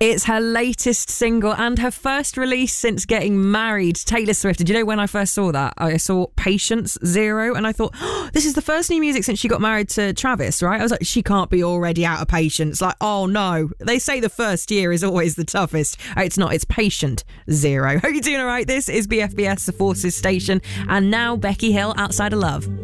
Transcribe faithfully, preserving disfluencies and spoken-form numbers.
It's her latest single and her first release since getting married. Taylor Swift. Did you know when I first saw that? I saw Patience Zero and I thought, oh, this is the first new music since she got married to Travis, right? I was like, she can't be already out of patience. Like, oh no. They say the first year is always the toughest. It's not. It's Patient Zero. Hope you're doing all right. This is B F B S, the Forces Station. And now Becky Hill, Outside of Love.